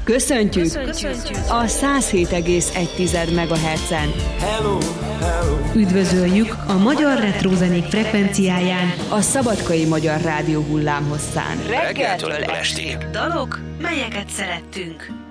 Köszöntjük a 107,1 MHz-en. Hello, hello. Üdvözöljük a magyar retrozenék frekvenciáján, a Szabadkai Magyar Rádió hullámhosszán. Reggeltől estig. dalok, melyeket szerettünk.